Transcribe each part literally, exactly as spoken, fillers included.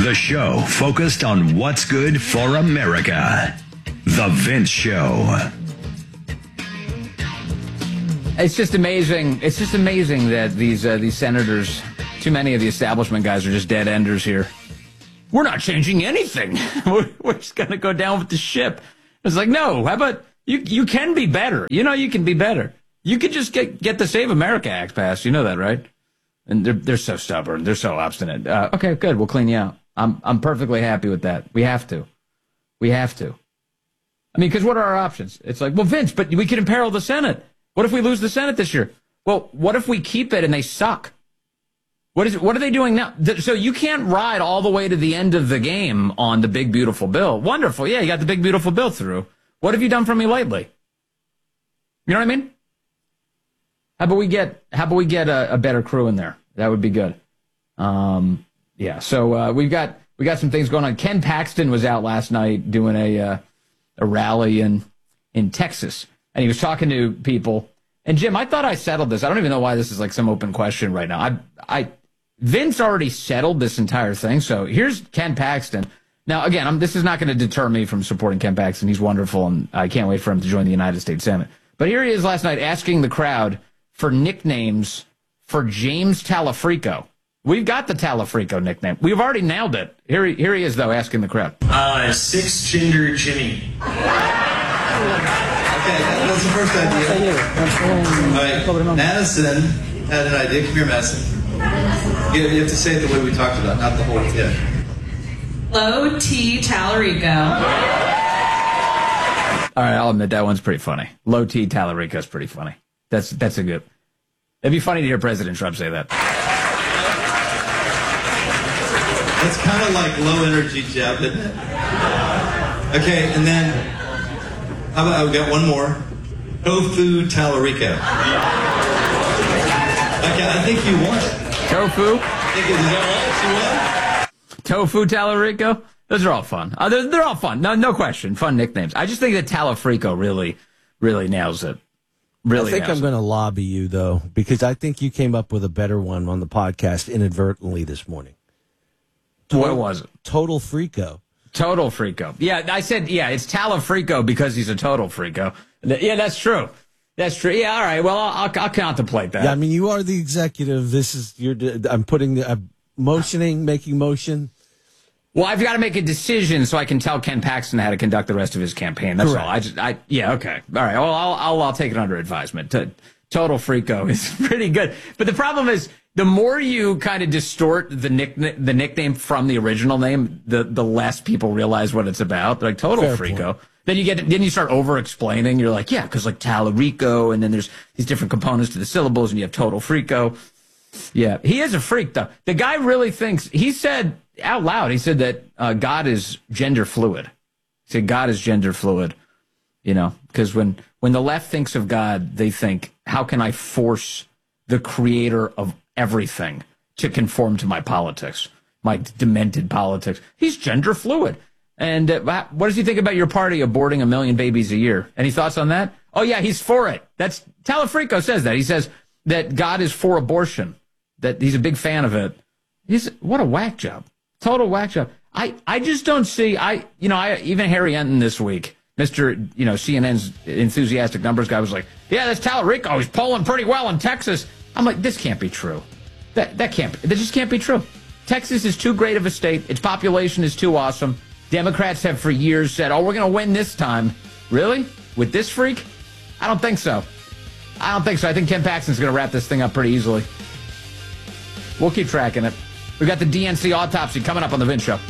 The show focused on what's good for America. The Vince Show. It's just amazing. It's just amazing that these uh, these senators, too many of the establishment guys are just dead enders here. We're not changing anything. We're, we're just going to go down with the ship. It's like, no, how about you, you can be better. You know, you can be better. You could just get, get the Save America Act passed. You know that, right? And they're, they're so stubborn. They're so obstinate. Uh, okay, good. We'll clean you out. I'm, I'm perfectly happy with that. We have to. We have to. I mean, because what are our options? It's like, well, Vince, but we could imperil the Senate. What if we lose the Senate this year? Well, what if we keep it and they suck? What is? What are they doing now? So you can't ride all the way to the end of the game on the big, beautiful bill. Wonderful. Yeah, you got the big, beautiful bill through. What have you done for me lately? You know what I mean? How about we get, how about we get a, a better crew in there? That would be good. Um, yeah, so uh, we've got we got some things going on. Ken Paxton was out last night doing a uh, a rally in in Texas. And he was talking to people. And, Jim, I thought I settled this. I don't even know why this is like some open question right now. I, I, Vince already settled this entire thing. So here's Ken Paxton. Now, again, I'm, this is not going to deter me from supporting Ken Paxton. He's wonderful, and I can't wait for him to join the United States Senate. But here he is last night asking the crowd for nicknames for James Talafrico. We've got the Talafrico nickname. We've already nailed it. Here he, here he is, though, asking the crowd. Uh, Six Gender Jimmy. Okay, that's the first idea. All right, Madison had an idea. Come here, Madison. You you have to say it the way we talked about, not the whole yeah. Low T Talarico. All right, I'll admit that one's pretty funny. Low T Talarico is pretty funny. That's that's a good. It'd be funny to hear President Trump say that. It's kind of like low energy Jeb, isn't it? Okay, and then. How about, I've got one more. Tofu Talarico. Okay, I think you won it. Tofu? I think, is that right? You won? Tofu Talarico? Those are all fun. Uh, they're, they're all fun. No, no question. Fun nicknames. I just think that Talafrico really, really nails it. Really I think I'm going to lobby you, though, because I think you came up with a better one on the podcast inadvertently this morning. What was it? Total Freako. Total Freako. Yeah, I said, yeah, it's Talafrico because he's a total Freako. Yeah, that's true. That's true. Yeah, all right. Well, I'll, I'll, I'll contemplate that. Yeah, I mean, you are the executive. This is your. I'm putting the I'm motioning, making motion. Well, I've got to make a decision so I can tell Ken Paxton how to conduct the rest of his campaign. That's Correct. all. I just, I, yeah, okay, all right. Well, I'll, I'll, I'll take it under advisement. To, total Freako is pretty good, but the problem is, the more you kind of distort the nick the nickname from the original name, the the less people realize what it's about. Like Total Fair Freako. point. Then you get then you start over explaining. You're like, yeah, because like Talarico, and then there's these different components to the syllables, and you have Total Freako. Yeah, he is a freak though. The guy really thinks. He said out loud. He said that uh, God is gender fluid. He said God is gender fluid. You know, because when when the left thinks of God, they think, how can I force the creator of everything to conform to my politics, my demented politics? He's gender fluid. And uh, what does he think about your party aborting a million babies a year? Any thoughts on that? Oh, yeah, he's for it. That's Talafrico says that. He says that God is for abortion, that he's a big fan of it. He's what a whack job. Total whack job. I, I just don't see, I you know, I even Harry Enton this week, Mister you know, C N N's enthusiastic numbers guy was like, yeah, that's Talarico. He's polling pretty well in Texas. I'm like, this can't be true. That that can't. That just can't be true. Texas is too great of a state. Its population is too awesome. Democrats have for years said, "Oh, we're going to win this time." Really? With this freak? I don't think so. I don't think so. I think Ken Paxton's going to wrap this thing up pretty easily. We'll keep tracking it. We got the D N C autopsy coming up on the Vince Show.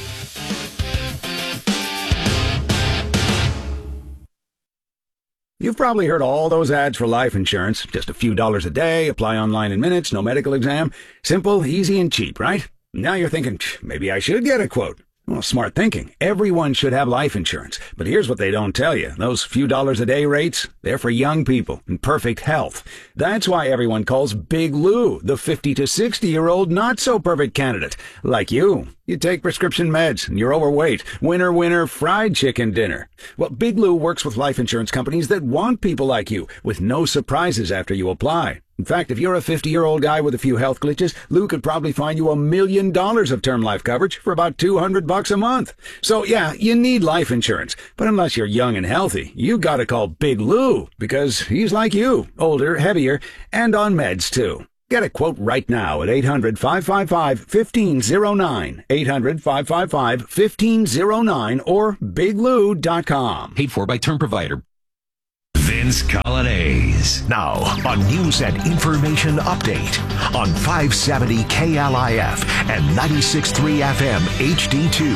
You've probably heard all those ads for life insurance. Just a few dollars a day, apply online in minutes, no medical exam. Simple, easy, and cheap, right? Now you're thinking, maybe I should get a quote. Well, smart thinking. Everyone should have life insurance. But here's what they don't tell you. Those few dollars a day rates, they're for young people in perfect health. That's why everyone calls Big Lou the fifty to sixty-year-old not-so-perfect candidate, like you. You take prescription meds and you're overweight. Winner, winner, fried chicken dinner. Well, Big Lou works with life insurance companies that want people like you, with no surprises after you apply. In fact, if you're a fifty-year-old guy with a few health glitches, Lou could probably find you a million dollars of term life coverage for about two hundred bucks a month. So yeah, you need life insurance. But unless you're young and healthy, you gotta call Big Lou, because he's like you, older, heavier, and on meds too. Get a quote right now at eight hundred, five five five, one five zero nine, eight hundred, five five five, one five zero nine, or big lou dot com. Paid for by term provider. Vince Colonnese. Now, a news and information update on five seventy K L I F and ninety-six point three F M H D two.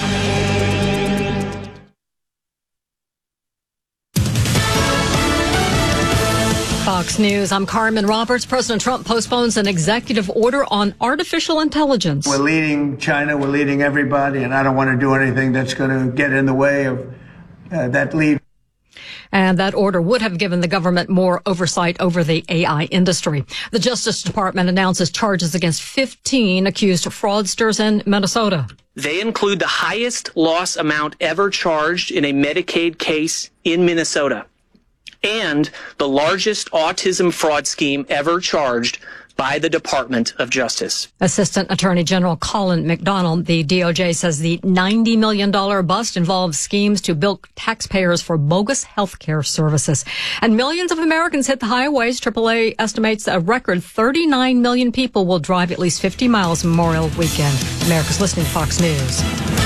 Fox News, I'm Carmen Roberts. President Trump postpones an executive order on artificial intelligence. We're leading China, we're leading everybody, and I don't want to do anything that's going to get in the way of uh, that lead. And that order would have given the government more oversight over the A I industry. The Justice Department announces charges against fifteen accused fraudsters in Minnesota. They include the highest loss amount ever charged in a Medicaid case in Minnesota, and the largest autism fraud scheme ever charged by the Department of Justice. Assistant Attorney General Colin McDonald, the D O J, says the ninety million dollars bust involves schemes to bilk taxpayers for bogus health care services. And millions of Americans hit the highways. triple A estimates a record thirty-nine million people will drive at least fifty miles Memorial Weekend. America's listening to Fox News.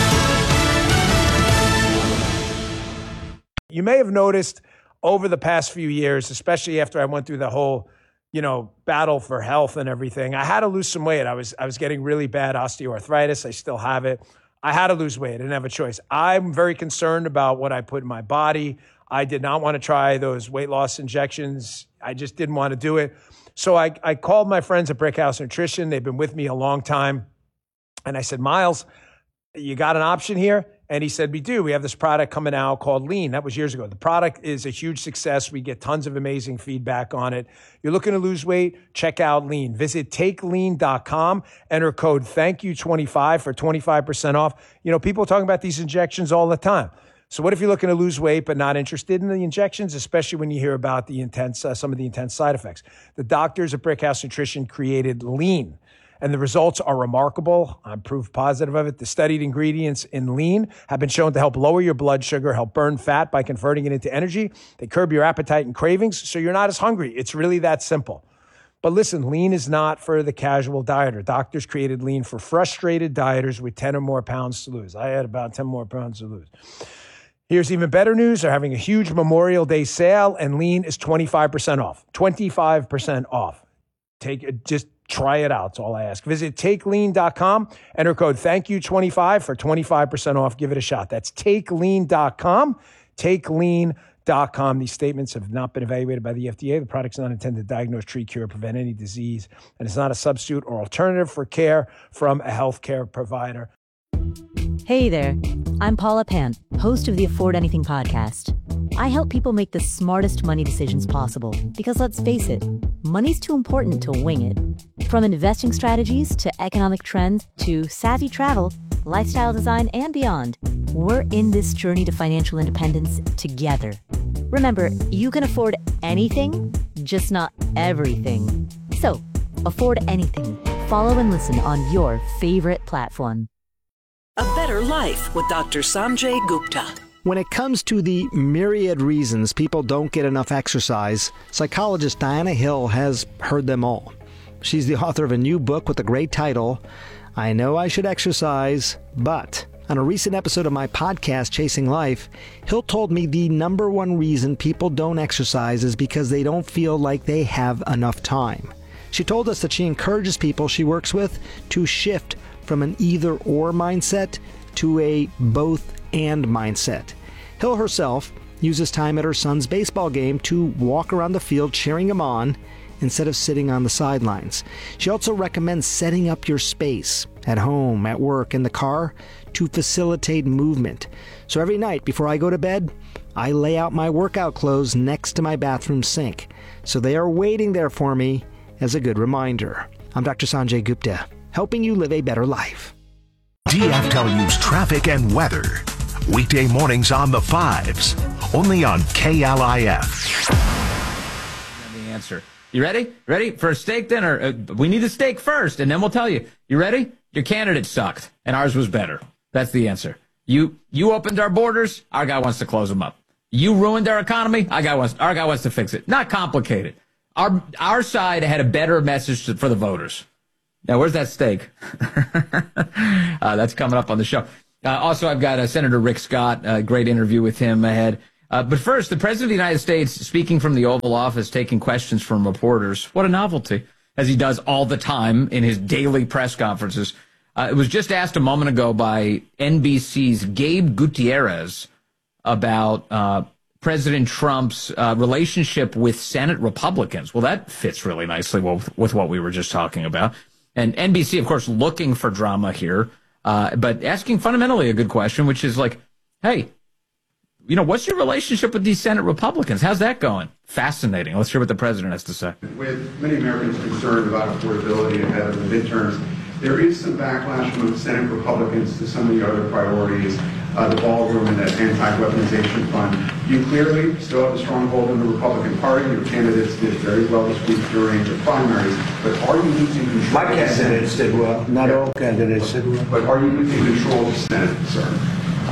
You may have noticed over the past few years, especially after I went through the whole, you know, battle for health and everything, I had to lose some weight. I was I was getting really bad osteoarthritis. I still have it. I had to lose weight. I didn't have a choice. I'm very concerned about what I put in my body. I did not want to try those weight loss injections. I just didn't want to do it. So I, I called my friends at Brickhouse Nutrition. They've been with me a long time. And I said, Miles, you got an option here? And he said, we do. We have this product coming out called Lean. That was years ago. The product is a huge success. We get tons of amazing feedback on it. You're looking to lose weight? Check out Lean. Visit take lean dot com. Enter code thank you twenty-five for twenty-five percent off. You know, people are talking about these injections all the time. So what if you're looking to lose weight but not interested in the injections, especially when you hear about the intense, uh, some of the intense side effects? The doctors at Brickhouse Nutrition created Lean, and the results are remarkable. I'm proof positive of it. The studied ingredients in Lean have been shown to help lower your blood sugar, help burn fat by converting it into energy. They curb your appetite and cravings, so you're not as hungry. It's really that simple. But listen, Lean is not for the casual dieter. Doctors created Lean for frustrated dieters with ten or more pounds to lose. I had about ten more pounds to lose. Here's even better news. They're having a huge Memorial Day sale, and Lean is twenty-five percent off. twenty-five percent off. Take it, just try it out. That's all I ask. Visit take lean dot com. Enter code thank you twenty-five for twenty-five percent off. Give it a shot. That's take lean dot com. take lean dot com. These statements have not been evaluated by the F D A. The product's not intended to diagnose, treat, cure, or prevent any disease, and it's not a substitute or alternative for care from a healthcare provider. Hey there. I'm Paula Pant, host of the Afford Anything podcast. I help people make the smartest money decisions possible because, let's face it, money's too important to wing it. From investing strategies to economic trends to savvy travel, lifestyle design, and beyond, we're in this journey to financial independence together. Remember, you can afford anything, just not everything. So, afford anything. Follow and listen on your favorite platform. A Better Life with Doctor Sanjay Gupta. When it comes to the myriad reasons people don't get enough exercise, psychologist Diana Hill has heard them all. She's the author of a new book with a great title, I Know I Should Exercise, But. On a recent episode of my podcast, Chasing Life, Hill told me the number one reason people don't exercise is because they don't feel like they have enough time. She told us that she encourages people she works with to shift from an either-or mindset to a both-and mindset. Hill herself uses time at her son's baseball game to walk around the field cheering him on instead of sitting on the sidelines. She also recommends setting up your space at home, at work, in the car to facilitate movement. So every night before I go to bed, I lay out my workout clothes next to my bathroom sink, so they are waiting there for me as a good reminder. I'm Doctor Sanjay Gupta, helping you live a better life. D F W's traffic and weather. Weekday mornings on the fives. Only on K L I F. The answer. You ready? Ready for a steak dinner? Uh, we need a steak first, and then we'll tell you. You ready? Your candidate sucked, and ours was better. That's the answer. You you opened our borders. Our guy wants to close them up. You ruined our economy. Our guy wants our guy wants to fix it. Not complicated. Our our side had a better message to, for the voters. Now, where's that steak? uh, that's coming up on the show. Uh, also, I've got uh, Senator Rick Scott. A great interview with him ahead. Uh, but first, the President of the United States speaking from the Oval Office, taking questions from reporters. What a novelty, as he does all the time in his daily press conferences. Uh, it was just asked a moment ago by N B C's Gabe Gutierrez about uh, President Trump's uh, relationship with Senate Republicans. Well, that fits really nicely with, with what we were just talking about. And N B C, of course, looking for drama here, uh, but asking fundamentally a good question, which is like, hey, you know, what's your relationship with these Senate Republicans? How's that going? Fascinating. Let's hear what the president has to say. With many Americans concerned about affordability ahead of the midterms, there is some backlash from Senate Republicans to some of the other priorities, uh, the ballroom and the anti-weaponization fund. You clearly still have a strong hold in the Republican Party. Your candidates did very well this week during the primaries, but are you losing control? My candidates did well. Not Yeah. all candidates did well. But are you losing control of the Senate, sir?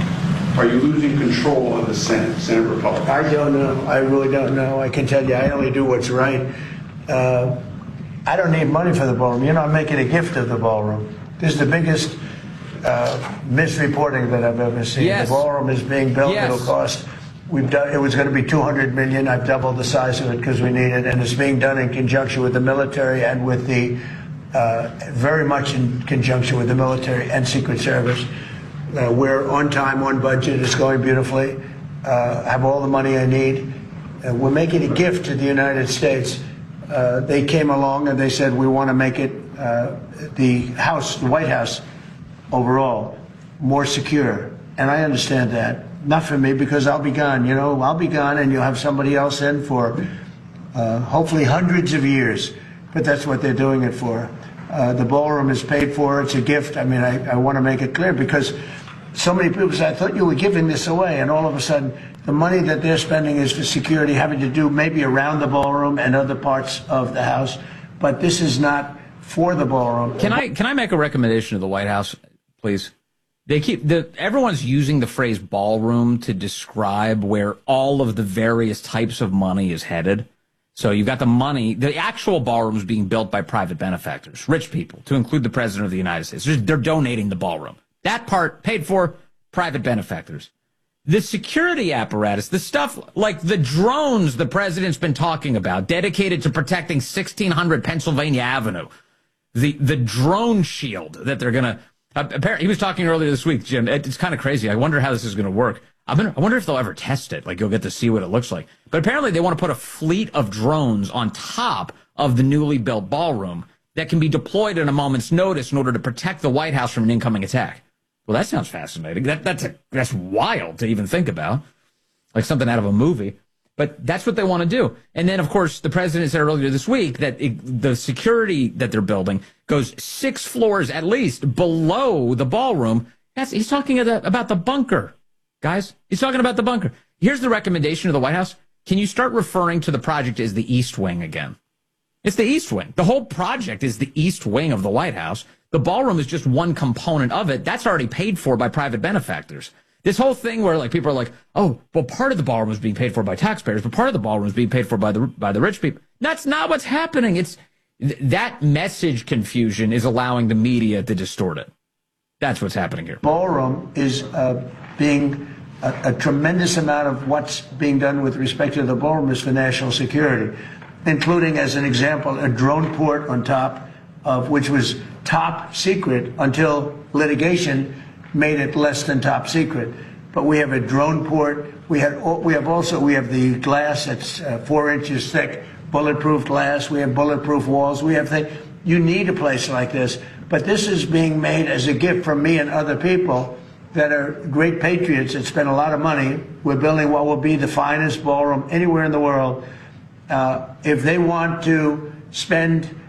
Are you losing control of the Senate, Senate Republicans? I don't know. I really don't know. I can tell you, I only do what's right. Uh, I don't need money for the ballroom. You're not making a gift of the ballroom. This is the biggest uh, misreporting that I've ever seen. Yes. The ballroom is being built. Yes. It'll cost. We've done. It was going to be two hundred million dollars. I've doubled the size of it because we need it, and it's being done in conjunction with the military and with the uh, very much in conjunction with the military and Secret Service. Uh, we're on time, on budget. It's going beautifully. Uh, I have all the money I need. Uh, we're making a gift to the United States. Uh, they came along and they said, we want to make it, uh, the House, the White House overall, more secure. And I understand that. Not for me, because I'll be gone. You know, I'll be gone and you'll have somebody else in for uh, hopefully hundreds of years. But that's what they're doing it for. Uh, the ballroom is paid for. It's a gift. I mean, I, I want to make it clear because so many people say, I thought you were giving this away. And all of a sudden, the money that they're spending is for security, having to do maybe around the ballroom and other parts of the house. But this is not for the ballroom. Can I can I make a recommendation to the White House, please? They keep the everyone's using the phrase ballroom to describe where all of the various types of money is headed. So you've got the money, the actual ballroom is being built by private benefactors, rich people, to include the President of the United States. They're donating the ballroom. That part paid for private benefactors. The security apparatus, the stuff like the drones the president's been talking about, dedicated to protecting sixteen hundred Pennsylvania Avenue, the the drone shield that they're going to, uh, apparently, he was talking earlier this week, Jim, it, it's kind of crazy. I wonder how this is going to work. I'm gonna, I wonder if they'll ever test it. Like, you'll get to see what it looks like. But apparently they want to put a fleet of drones on top of the newly built ballroom that can be deployed at a moment's notice in order to protect the White House from an incoming attack. Well, that sounds fascinating. That, that's a, that's wild to even think about, like something out of a movie. But that's what they want to do. And then, of course, the president said earlier this week that it, the security that they're building goes six floors at least below the ballroom. That's, he's talking about the bunker, guys. He's talking about the bunker. Here's the recommendation of the White House. Can you start referring to the project as the East Wing again? It's the East Wing. The whole project is the East Wing of the White House. The ballroom is just one component of it. That's already paid for by private benefactors. This whole thing where like people are like, oh, well, part of the ballroom is being paid for by taxpayers, but part of the ballroom is being paid for by the by the rich people. That's not what's happening. It's th- that message confusion is allowing the media to distort it. That's what's happening here. Ballroom is uh, being a, a tremendous amount of what's being done with respect to the ballroom is for national security, including, as an example, a drone port on top of which was top secret until litigation made it less than top secret. But we have a drone port. We have we have also we have the glass that's uh, four inches thick, bulletproof glass. We have bulletproof walls. We have things. You need a place like this. But this is being made as a gift from me and other people that are great patriots that spend a lot of money. We're building what will be the finest ballroom anywhere in the world. Uh, if they want to spend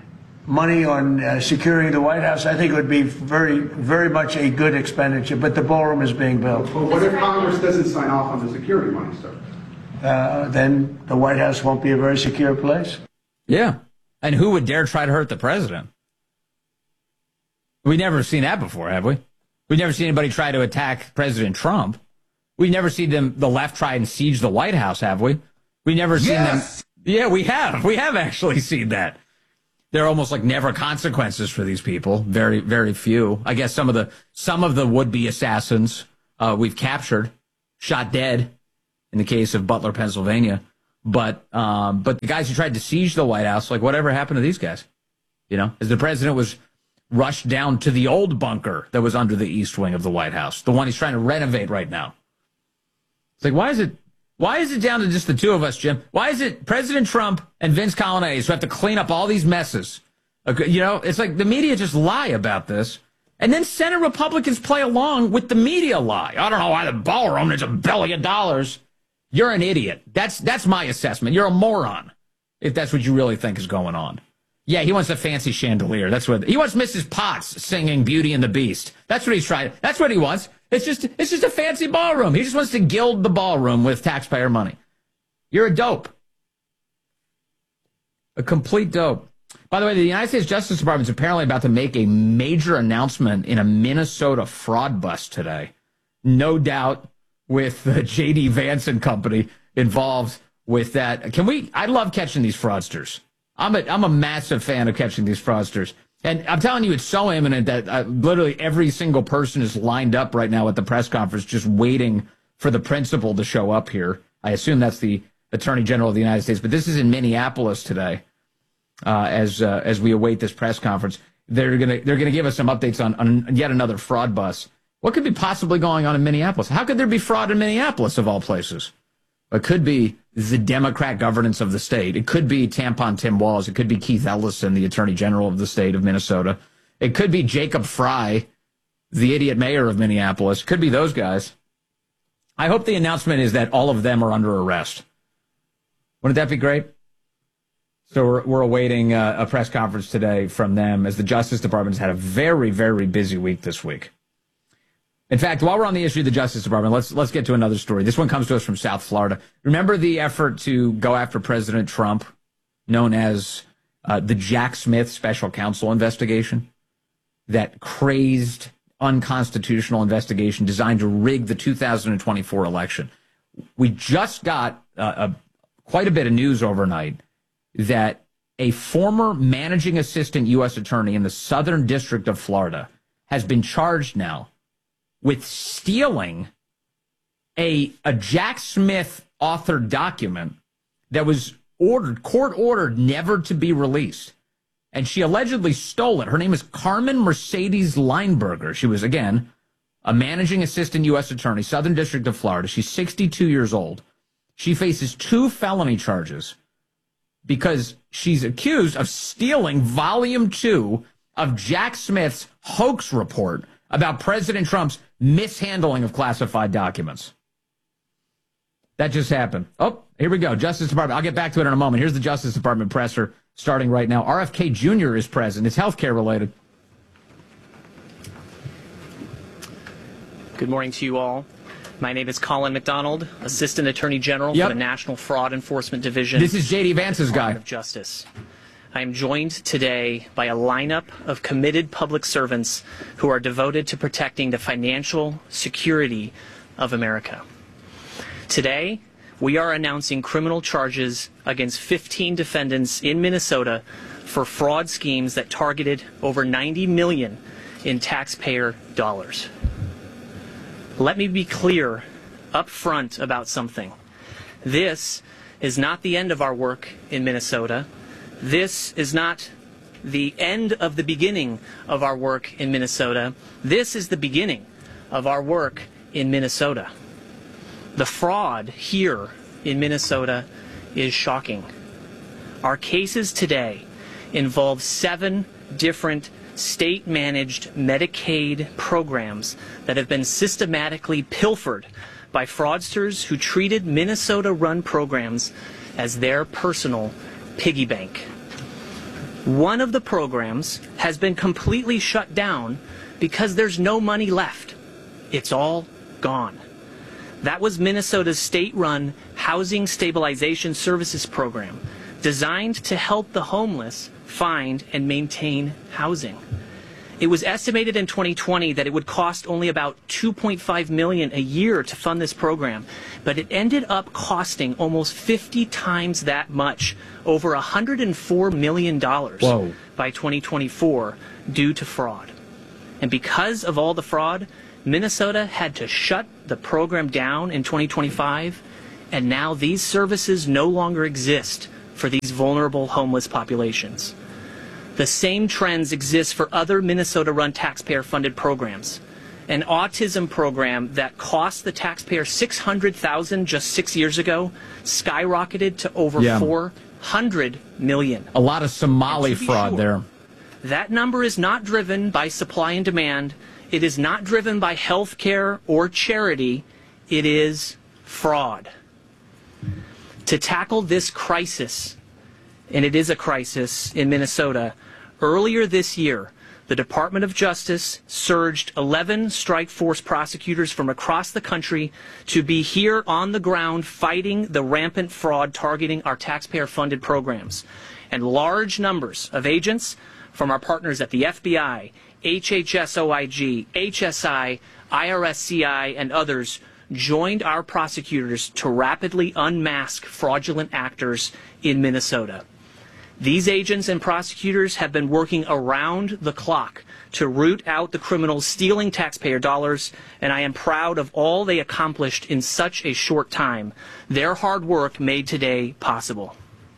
money on uh, securing the White House, I think it would be very, very much a good expenditure. But the ballroom is being built. But what if Congress doesn't sign off on the security money, sir? Uh, then the White House won't be a very secure place. Yeah. And who would dare try to hurt the president? We've never seen that before, have we? We've never seen anybody try to attack President Trump. We've never seen them, the left try and siege the White House, have we? We've never seen Yes! them. Yeah, we have. We have actually seen that. There are almost like never consequences for these people. Very, very few. I guess some of the some of the would-be assassins uh, we've captured, shot dead in the case of Butler, Pennsylvania. But um, but the guys who tried to siege the White House, like whatever happened to these guys? You know, as the president was rushed down to the old bunker that was under the east wing of the White House, the one he's trying to renovate right now. It's like, why is it why is it down to just the two of us, Jim? Why is it President Trump and Vince Coglianese who have to clean up all these messes? Okay, you know, it's like the media just lie about this. And then Senate Republicans play along with the media lie. I don't know why the ballroom is a billion dollars. You're an idiot. That's that's my assessment. You're a moron, if that's what you really think is going on. Yeah, he wants a fancy chandelier. That's what he wants. Missus Potts singing Beauty and the Beast. That's what he's trying. That's what he wants. It's just it's just a fancy ballroom. He just wants to gild the ballroom with taxpayer money. You're a dope. A complete dope. By the way, the United States Justice Department is apparently about to make a major announcement in a Minnesota fraud bust today. No doubt with uh, J D Vance and company involved with that. Can we? I love catching these fraudsters. I'm a, I'm a massive fan of catching these fraudsters. And I'm telling you, it's so imminent that uh, literally every single person is lined up right now at the press conference just waiting for the principal to show up here. I assume that's the Attorney General of the United States. But this is in Minneapolis today uh, as uh, as we await this press conference. They're going to they're gonna give us some updates on, on yet another fraud bust. What could be possibly going on in Minneapolis? How could there be fraud in Minneapolis, of all places? It could be the Democrat governance of the state. It could be Tampon Tim Walz. It could be Keith Ellison, the Attorney General of the state of Minnesota. It could be Jacob Fry, the idiot mayor of Minneapolis. It could be those guys. I hope the announcement is that all of them are under arrest. Wouldn't that be great? So we're, we're awaiting uh, a press conference today from them as the Justice Department's had a very, very busy week this week. In fact, while we're on the issue of the Justice Department, let's let's get to another story. This one comes to us from South Florida. Remember the effort to go after President Trump, known as uh, the Jack Smith Special Counsel investigation? That crazed, unconstitutional investigation designed to rig the two thousand twenty-four election. We just got uh, a, quite a bit of news overnight that a former managing assistant U S attorney in the Southern District of Florida has been charged now with stealing a a Jack Smith authored document that was ordered, court ordered, never to be released. And she allegedly stole it. Her name is Carmen Mercedes Lineberger. She was, again, a managing assistant U S attorney, Southern District of Florida. She's sixty-two years old. She faces two felony charges because she's accused of stealing volume two of Jack Smith's hoax report about President Trump's mishandling of classified documents. That just happened. Oh, here we go. Justice Department. I'll get back to it in a moment. Here's the Justice Department presser starting right now. R F K Junior is present. It's healthcare related. Good morning to you all. My name is Colin McDonald, Assistant Attorney General Yep. for the National Fraud Enforcement Division. This is J D Vance's guy. Department of Justice. I am joined today by a lineup of committed public servants who are devoted to protecting the financial security of America. Today, we are announcing criminal charges against fifteen defendants in Minnesota for fraud schemes that targeted over ninety million dollars in taxpayer dollars. Let me be clear up front about something. This is not the end of our work in Minnesota. This is not the end of the beginning of our work in Minnesota. This is the beginning of our work in Minnesota. The fraud here in Minnesota is shocking. Our cases today involve seven different state-managed Medicaid programs that have been systematically pilfered by fraudsters who treated Minnesota-run programs as their personal piggy bank. One of the programs has been completely shut down because there's no money left. It's all gone. That was Minnesota's state-run Housing Stabilization Services program, designed to help the homeless find and maintain housing. It was estimated in twenty twenty that it would cost only about two point five million dollars a year to fund this program, but it ended up costing almost fifty times that much, over one hundred four million dollars Whoa. by twenty twenty-four, due to fraud. And because of all the fraud, Minnesota had to shut the program down in twenty twenty-five, and now these services no longer exist for these vulnerable homeless populations. The same trends exist for other Minnesota-run taxpayer-funded programs. An autism program that cost the taxpayer six hundred thousand dollars just six years ago skyrocketed to over Yeah. four hundred million dollars. A lot of Somali fraud sure, there. That number is not driven by supply and demand. It is not driven by health care or charity. It is fraud. To tackle this crisis, and it is a crisis in Minnesota, earlier this year, the Department of Justice surged eleven strike force prosecutors from across the country to be here on the ground fighting the rampant fraud targeting our taxpayer-funded programs. And large numbers of agents from our partners at the F B I, H H S O I G, H S I, I R S C I, and others joined our prosecutors to rapidly unmask fraudulent actors in Minnesota. These agents and prosecutors have been working around the clock to root out the criminals stealing taxpayer dollars, and I am proud of all they accomplished in such a short time. Their hard work made today possible.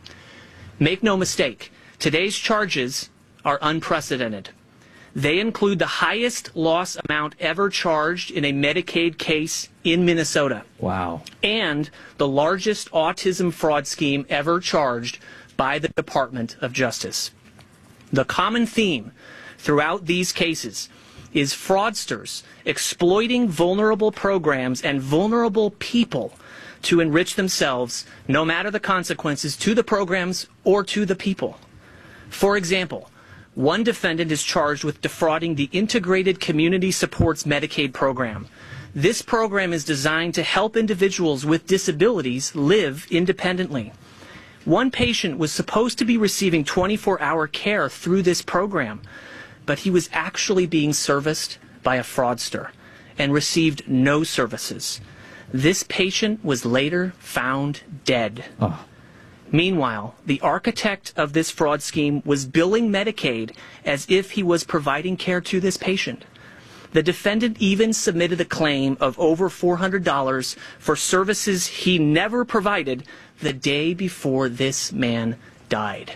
Make no mistake, today's charges are unprecedented. They include the highest loss amount ever charged in a Medicaid case in Minnesota. Wow. And the largest autism fraud scheme ever charged by the Department of Justice. The common theme throughout these cases is fraudsters exploiting vulnerable programs and vulnerable people to enrich themselves, no matter the consequences to the programs or to the people. For example, one defendant is charged with defrauding the Integrated Community Supports Medicaid program. This program is designed to help individuals with disabilities live independently. One patient was supposed to be receiving twenty-four hour care through this program, but he was actually being serviced by a fraudster and received no services. This patient was later found dead. Oh. Meanwhile, the architect of this fraud scheme was billing Medicaid as if he was providing care to this patient. The defendant even submitted a claim of over four hundred dollars for services he never provided the day before this man died.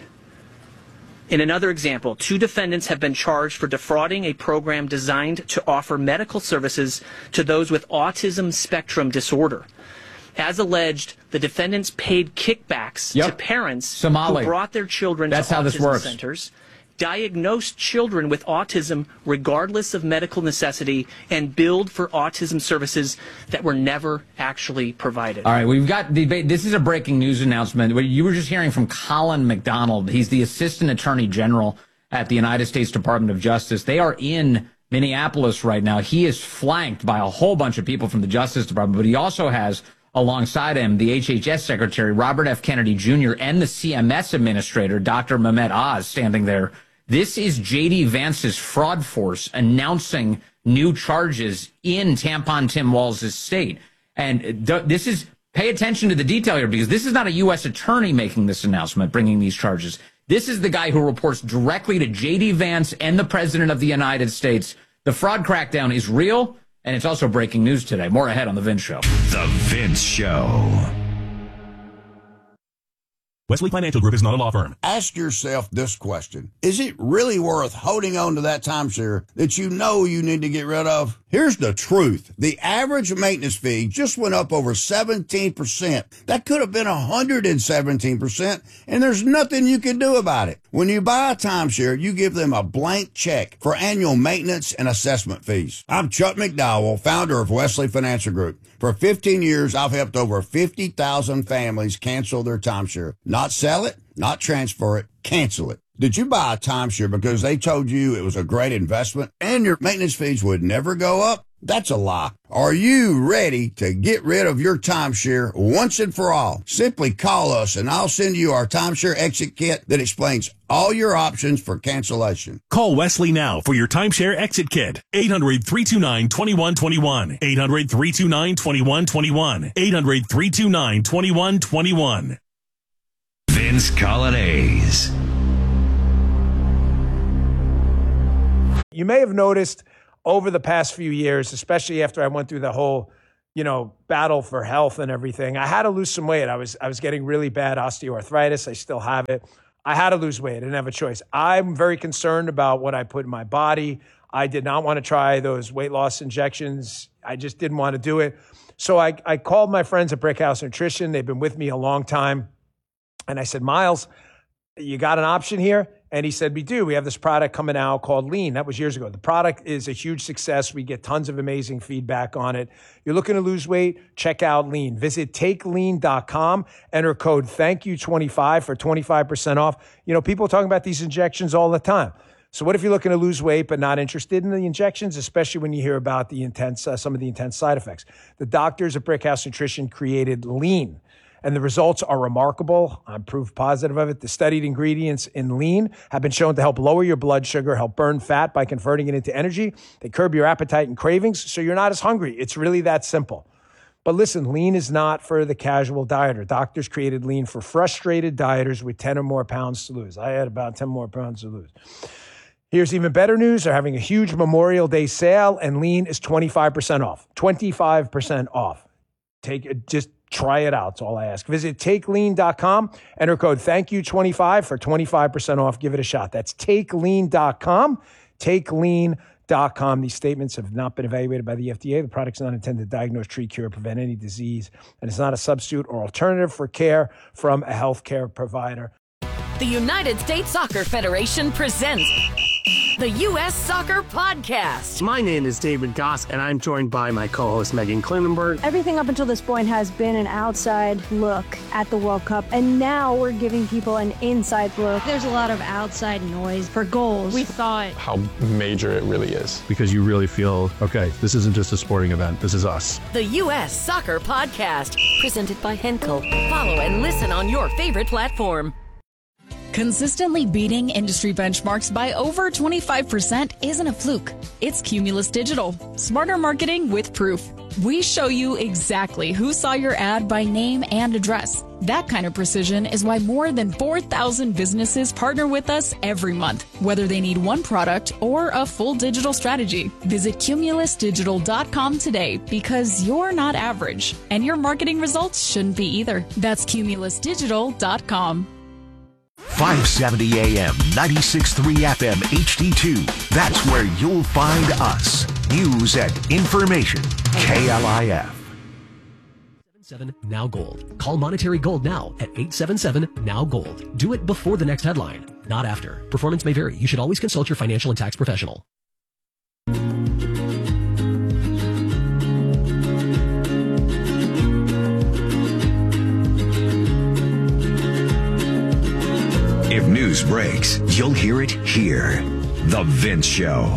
In another example, two defendants have been charged for defrauding a program designed to offer medical services to those with autism spectrum disorder. As alleged, the defendants paid kickbacks Yep. to parents Somali. who brought their children That's to how autism this works. centers, diagnosed children with autism regardless of medical necessity, and billed for autism services that were never actually provided. All right, we've got the. This is a breaking news announcement. You were just hearing from Colin McDonald. He's the Assistant Attorney General at the United States Department of Justice. They are in Minneapolis right now. He is flanked by a whole bunch of people from the Justice Department, but he also has alongside him the H H S Secretary, Robert F. Kennedy Junior, and the C M S Administrator, Doctor Mehmet Oz, standing there. This is J D. Vance's fraud force announcing new charges in Tampon Tim Walz' estate. And this is, pay attention to the detail here, because this is not a U S attorney making this announcement, bringing these charges. This is the guy who reports directly to J D. Vance and the President of the United States. The fraud crackdown is real, and it's also breaking news today. More ahead on The Vince Show. The Vince Show. Wesley Financial Group is not a law firm. Ask yourself this question. Is it really worth holding on to that timeshare that you know you need to get rid of? Here's the truth. The average maintenance fee just went up over seventeen percent. That could have been one hundred seventeen percent, and there's nothing you can do about it. When you buy a timeshare, you give them a blank check for annual maintenance and assessment fees. I'm Chuck McDowell, founder of Wesley Financial Group. For fifteen years, I've helped over fifty thousand families cancel their timeshare. Not sell it, not transfer it, cancel it. Did you buy a timeshare because they told you it was a great investment and your maintenance fees would never go up? That's a lie. Are you ready to get rid of your timeshare once and for all? Simply call us and I'll send you our timeshare exit kit that explains all your options for cancellation. Call Wesley now for your timeshare exit kit. eight hundred, three two nine, two one two one. eight hundred, three two nine, two one two one. eight hundred, three two nine, two one two one. Vince Colonnese. You may have noticed over the past few years, especially after I went through the whole, you know, battle for health and everything, I had to lose some weight. I was I was getting really bad osteoarthritis. I still have it. I had to lose weight. I didn't have a choice. I'm very concerned about what I put in my body. I did not want to try those weight loss injections. I just didn't want to do it. So I, I called my friends at Brickhouse Nutrition. They've been with me a long time. And I said, Miles, you got an option here? And he said, we do. We have this product coming out called Lean. That was years ago. The product is a huge success. We get tons of amazing feedback on it. You're looking to lose weight? Check out Lean. Visit take lean dot com. Enter code thank you twenty-five for twenty-five percent off. You know, people are talking about these injections all the time. So what if you're looking to lose weight but not interested in the injections, especially when you hear about the intense, uh, some of the intense side effects? The doctors at Brickhouse Nutrition created Lean. And the results are remarkable. I'm proof positive of it. The studied ingredients in Lean have been shown to help lower your blood sugar, help burn fat by converting it into energy. They curb your appetite and cravings, so you're not as hungry. It's really that simple. But listen, Lean is not for the casual dieter. Doctors created Lean for frustrated dieters with ten or more pounds to lose. I had about ten more pounds to lose. Here's even better news. They're having a huge Memorial Day sale, and Lean is twenty-five percent off. twenty-five percent off. Take it, just try it out. That's all I ask. Visit take lean dot com. Enter code thank you twenty-five for twenty-five percent off. Give it a shot. That's take lean dot com. take lean dot com. These statements have not been evaluated by the F D A. The product's not intended to diagnose, treat, cure, or prevent any disease, and it's not a substitute or alternative for care from a healthcare provider. The United States Soccer Federation presents the U S Soccer Podcast. My name is David Goss, and I'm joined by my co-host Megan Klinenberg. Everything up until this point has been an outside look at the World Cup, and now we're giving people an inside look. There's a lot of outside noise for goals. We thought how major it really is. Because you really feel, okay, this isn't just a sporting event, this is us. The U S Soccer Podcast, presented by Henkel. Follow and listen on your favorite platform. Consistently beating industry benchmarks by over twenty-five percent isn't a fluke. It's Cumulus Digital. Smarter marketing with proof. We show you exactly who saw your ad by name and address. That kind of precision is why more than four thousand businesses partner with us every month, whether they need one product or a full digital strategy. Visit cumulus digital dot com today, because you're not average, and your marketing results shouldn't be either. That's cumulus digital dot com. five seventy A M, ninety-six point three F M H D two. That's where you'll find us. News and information. K L I F. seven now Gold. Call Monetary Gold now at eight seven seven now gold. Do it before the next headline, not after. Performance may vary. You should always consult your financial and tax professional. If news breaks, you'll hear it here. The Vince Show.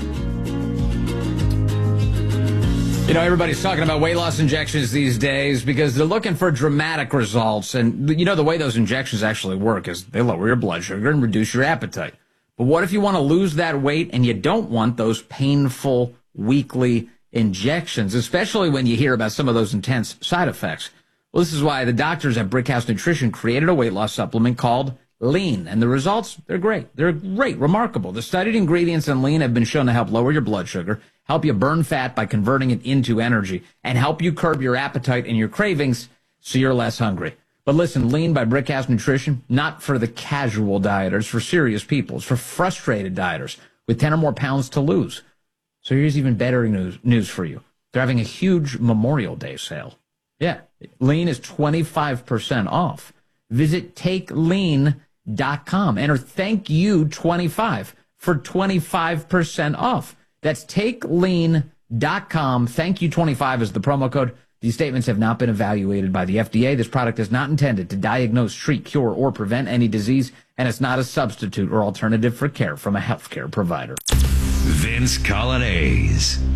You know, everybody's talking about weight loss injections these days because they're looking for dramatic results. And, you know, the way those injections actually work is they lower your blood sugar and reduce your appetite. But what if you want to lose that weight and you don't want those painful weekly injections, especially when you hear about some of those intense side effects? Well, this is why the doctors at Brickhouse Nutrition created a weight loss supplement called Lean, and the results, they're great. They're great, remarkable. The studied ingredients in Lean have been shown to help lower your blood sugar, help you burn fat by converting it into energy, and help you curb your appetite and your cravings so you're less hungry. But listen, Lean by Brickhouse Nutrition, not for the casual dieters, for serious people. It's for frustrated dieters with ten or more pounds to lose. So here's even better news, news for you. They're having a huge Memorial Day sale. Yeah, Lean is twenty-five percent off. Visit take lean dot com. Enter thank you twenty-five for twenty-five percent off. That's take lean dot com. Thank you twenty-five is the promo code. These statements have not been evaluated by the F D A. This product is not intended to diagnose, treat, cure, or prevent any disease, and it's not a substitute or alternative for care from a healthcare provider. Vince Coglianese.